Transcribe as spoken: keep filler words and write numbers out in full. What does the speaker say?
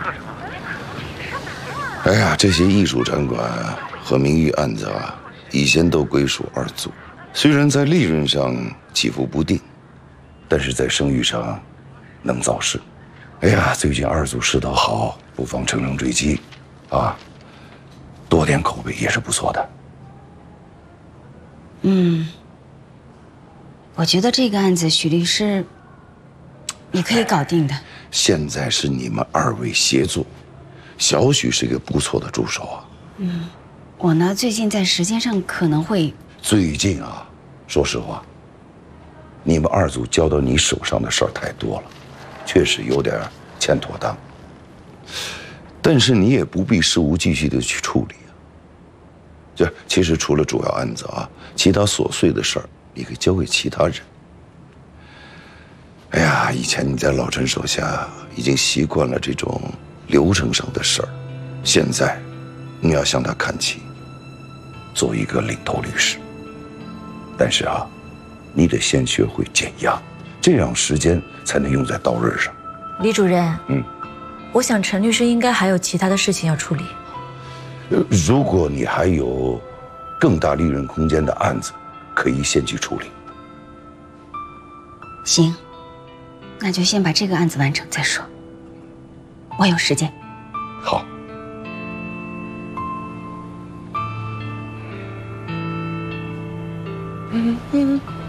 哎呀，这些艺术展馆和名誉案子啊，以前都归属二组，虽然在利润上起伏不定，但是在声誉上能造势。哎呀，最近二组势头好，不妨乘胜追击，啊，多点口碑也是不错的。 嗯，我觉得这个案子许律师，你可以搞定的。 现在是你们二位协作。小许是一个不错的助手啊。 嗯，我呢最近在时间上可能会…… 最近啊，说实话，你们二组交到你手上的事儿太多了，确实有点欠妥当。但是你也不必事无巨细的去处理啊。这其实除了主要案子啊，其他琐碎的事儿你可以交给其他人。哎呀，以前你在老陈手下已经习惯了这种流程上的事儿，现在你要向他看齐，做一个领头律师。但是啊，你得先学会减压，这样时间才能用在刀刃上。 李主任， 嗯， 我想陈律师应该还有其他的事情要处理。 如果你还有更大利润空间的案子，可以先去处理。 行，那就先把这个案子完成再说。我有时间。 好。 嗯嗯。